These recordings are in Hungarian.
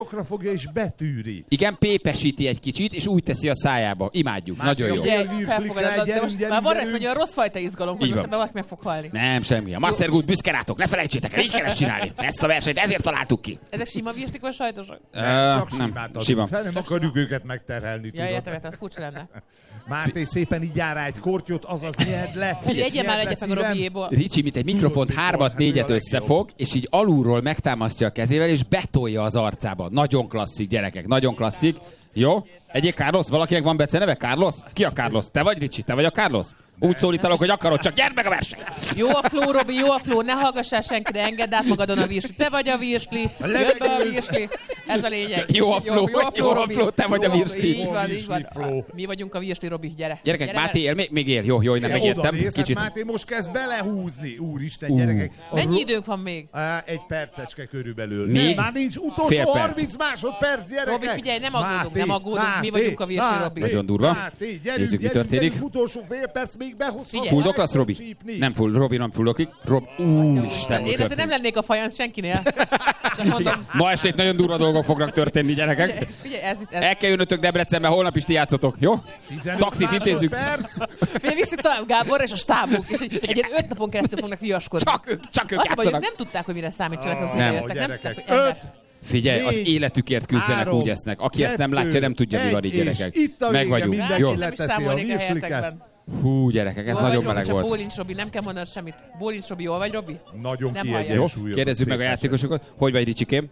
Csokra fogja és betűri. Igen, pépesíti egy kicsit, és úgy teszi a szájába. Imádjuk, nagyon jó. De most már van egy olyan rossz fajta izgalom, hogy most ebben valaki meg fog halni. Nem, semmi. A Master Good büszke rátok, ne felejtsétek el, így kell ezt csinálni. Ezt a versenyt ezért találtuk ki. Ezek sima virslik vagy sajtosak? Csak simát adunk. Sima. Nem akarjuk őket megterhelni, Ja, tudod. értem, ez furcsa lenne. Máté szépen így jár rá egy kortyot, azaz nyerd le. Egyen már egyet meg a Robiéból. Ricsi, mint egy mikrofont 3-4-et összefog, és így alulról megtámasztja a kezével, és betolja az arcába. Nagyon klasszik, gyerekek, nagyon klasszik. Jó? Egyéb Carlos? Valakinek van beceneve? Carlos? Ki a Carlos? Te vagy, Ricsi? Te vagy a Carlos? Úgy szólítalak, hogy akarod, csak gyerd meg a verseny! Jó a flow, Robi, jó a flow, ne hallgassál senkire, engedd át magadon a virsli. Te vagy a virsli, jön be a virsli. Ez a lényeg. Jó a flow, jó a flow, te vagy a virsli. Így van. Mi vagyunk a virsli, Robi, gyere. Gyerekek, Máté él, még él. Jó, én nem megértem. Kicsit. Máté most kezd belehúzni. Úristen, gyerekek. Mennyi időnk van még? Egy percecske körülbelül. Még? Már nincs utolsó 30 másodperc, gyerekek. Robi, figyelj, nem aggódunk, mi vagyunk a virsli, Robi. Nagyon durva. Nézzük, mi történik. Utolsó fél perc, még behozható. Fuldok lesz, Robi? Nem Robi nem fuldoklik. Úristen, én azért nem lennék a fajansz senkinél. Csak mondom. Ma estét nagyon durva dolgok fognak történni, gyerekek. El kell jönnötök Debrecenbe, holnap is ti játszotok, jó? Taxit intézzük. Visszük tovább Gábor és a stábuk, és egy ilyen 5 napon keresztül fognak viaskodni. Csak ők játszanak. Nem tudták, hogy mire számítsanak. Nem. Figyelj, az életükért küzdenek, úgy esznek. Aki ezt nem látja, nem tudja, mi van így, gyerekek. Meg vagyunk. Mindenki leteszi a virsliket. Hú, gyerekek, ez nagyon meleg volt. Bólincs Robi, nem kell mondanod semmit. Bólincs Robi, jól vagy, Robi? Nagyon kiegyensúlyozott. Kérdezzük meg a játékosokat. Hogy vagy, Ricsikém?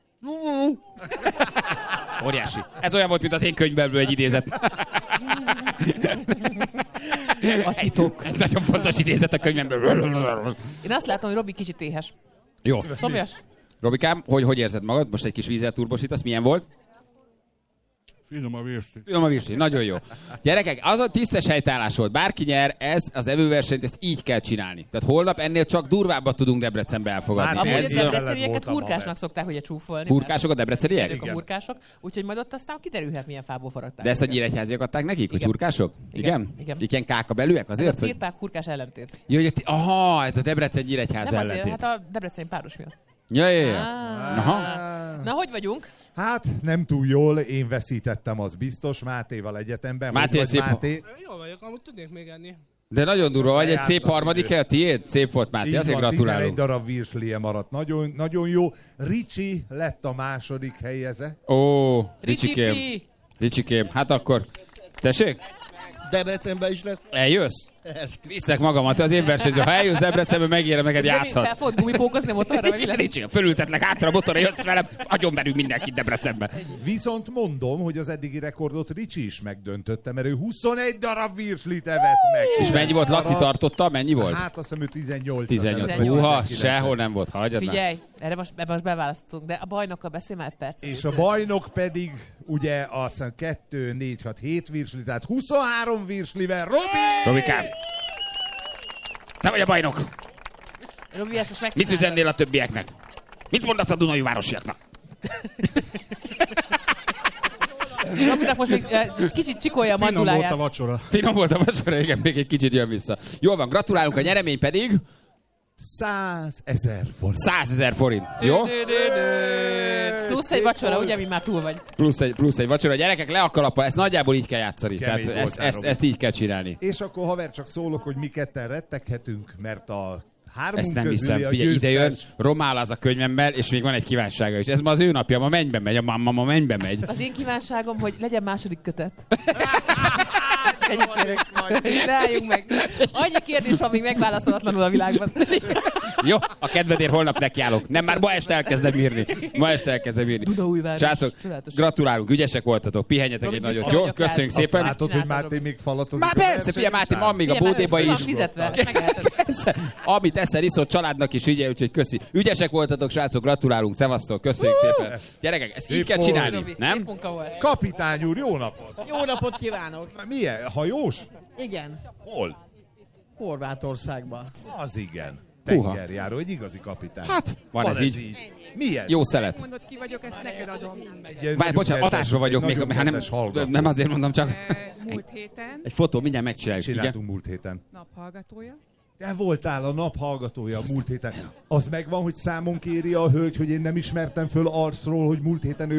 Óriási. Ez olyan volt, mint az én könyvemből egy idézet. A titok. Egy nagyon fontos idézet a könyvemből. Én azt látom, hogy Robi kicsit éhes. Jó. Szomjas? Robikám, hogy érzed magad? Most egy kis vízzel turbosítasz. Milyen volt? Finom a virsli. Finom a virsli, nagyon jó. Gyerekek, az a tisztes helytállás volt. Bárki nyer, ez az evőversenyt, ezt így kell csinálni. Tehát holnap ennél csak durvábbat tudunk Debrecenbe elfogadni. Amúgy a debrecenieket hurkásnak szokták ugye csúfolni. Hurkások a debreceniek? Ők a hurkások, úgyhogy majd ott aztán kiderülhet, milyen fából faragták. De ezt a nyíregyháziak adták nekik, hogy hurkások? Igen? Ilyen kákabelűek azért? Ez a firpák hurkás ellentét. Jó, aha, ez a Debrecen Nyíregyháza nem ellentét. Azért, hát a debreceni páros miatt. Ja. Aha. Na, hogy vagyunk? Hát nem túl jól, én veszítettem, az biztos, Mátéval egyetemben. Máté, szép. Máté? Jól vagyok, amúgy tudnék még enni. De nagyon durva vagy, egy szép harmadik hely, tiéd? Szép volt, Máté, azért gratulálunk. 11 darab virslie maradt, nagyon, nagyon jó. Ricsi lett a második helyeze. Ó, Ricsikém, hát akkor, tessék? Debrecenben is lesz. Eljössz? Viszlek magamat, az én versenyző. Ha eljössz Debrecenbe, megérem, neked játszhatsz. Fel fogod gumipókozni motorra, vagy Ricsi, fölültetlek hátra a motorra, jössz velem, agyon verünk mindenkit Debrecenbe. Viszont mondom, hogy az eddigi rekordot Ricsi is megdöntötte, mert ő 21 darab virslit evett meg. És mennyi volt? Laci tartotta? Mennyi volt? Hát azt hiszem ő 18. 18. Húha, sehol nem volt, hagyjad már. Figyelj, ebben most beválasztunk, de a bajnokkal beszélj már egy perc. És a bajnok pedig ugye azt hiszem 2, 4, 6, 7 virsli, tehát 23 virslivel. Robikám! Te vagy a bajnok! Robi, ezt most mit üzennél a többieknek? Mit mondasz a Dunai városiaknak? Robinak most még kicsit csikolja a manduláját. Finom volt a vacsora. Finom volt a vacsora, igen, még egy kicsit jön vissza. Jól van, gratulálunk, a nyeremény pedig... 100 000 forint. 100 000 forint, jó? Plusz egy vacsora, ugye, mi már túl vagy. Plusz egy vacsora. Gyerekek, le a kalappa, ezt nagyjából így kell játszani. Tehát ezt így kell csinálni. És akkor haver, csak szólok, hogy mi ketten retteghetünk, mert a hármunk ezt nem közüli hiszem. a Figyelj, ide jön, győztes. Romál az a könyvemmel, és még van egy kívánsága is. Ez ma az ő napja, ma mennybe megy, a mamma mennybe megy. Az én kívánságom, hogy legyen második kötet. Csak ennyit kérek. Rájunk meg. Annyi kérdés van még megválaszolatlanul a világban. Jó, a kedvedért holnap nekiállok. Nem, már ma este elkezdem írni. Dunaújváros. Srácok, gratulálunk, ügyesek voltatok, pihenjetek egy nagyot. Jó, köszönjük szépen. Látod, hogy Máté még falatozik. Már persze, figyelj, Máté, van még a bódéba is. Persze, amit eszel, iszol, családnak is ügye, úgyhogy köszi. Ügyesek voltatok, srácok, gratulálunk, szevasztok, köszönjük szépen. Gyerekek, ezt így kell csinálni, nem? Kapitány úr, jó napot! Jó napot kívánok! Milyen? Hajós? Igen. Hol? Horvátországban. Az igen. Tengerjáró, egy igazi kapitány. Hát, van ez így. Mi ez? Jó szelet. Mondod, ki vagyok, ezt neked adom. Várj, bocsánat, adásról vagyok még, nem azért mondom csak. Múlt héten. Egy fotó, mindjárt megcsináljuk. Csináltunk múlt héten. Naphallgatója. Te voltál a naphallgatója múlt héten. Az megvan, hogy számon kéri a hölgy, hogy én nem ismertem föl arcról, hogy múlt héten ő